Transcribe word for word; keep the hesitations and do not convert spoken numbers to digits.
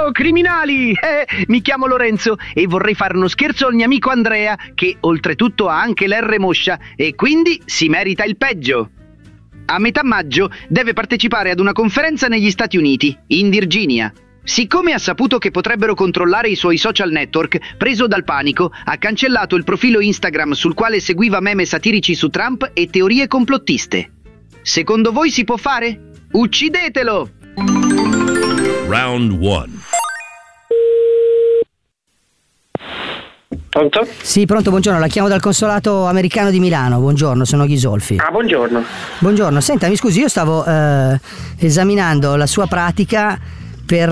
Ciao criminali! Eh, mi chiamo Lorenzo e vorrei fare uno scherzo al mio amico Andrea, che oltretutto ha anche l'R moscia e quindi si merita il peggio. A metà maggio deve partecipare ad una conferenza negli Stati Uniti, in Virginia. Siccome ha saputo che potrebbero controllare i suoi social network, preso dal panico, ha cancellato il profilo Instagram sul quale seguiva meme satirici su Trump e teorie complottiste. Secondo voi si può fare? Uccidetelo! Round one. Pronto? Sì, pronto, buongiorno, la chiamo dal consolato americano di Milano. Buongiorno, sono Ghisolfi. Ah, buongiorno. Buongiorno, senta, mi scusi, io stavo eh, esaminando la sua pratica per